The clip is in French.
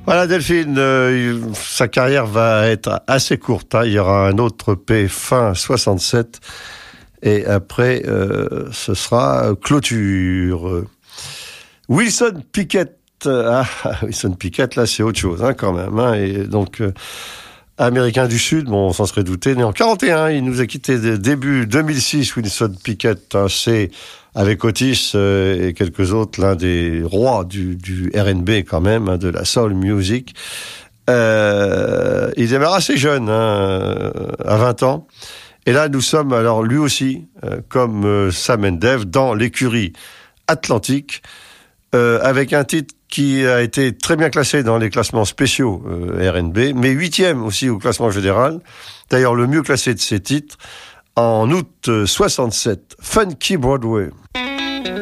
Voilà Delphine, sa carrière va être assez courte. Il y aura un autre EP fin 67 et après ce sera clôture. Wilson Pickett, Wilson Pickett là c'est autre chose quand même. Et donc américain du Sud, bon on s'en serait douté, né en 41, il nous a quitté début 2006. Wilson Pickett, c'est avec Otis et quelques autres, l'un des rois du R&B quand même, de la soul music. Il démarre assez jeune, à 20 ans. Et là, nous sommes, alors lui aussi, comme Sam and Dave, dans l'écurie Atlantique, avec un titre qui a été très bien classé dans les classements spéciaux R&B, mais 8e aussi au classement général. D'ailleurs, le mieux classé de ces titres, en août 67, Funky Broadway.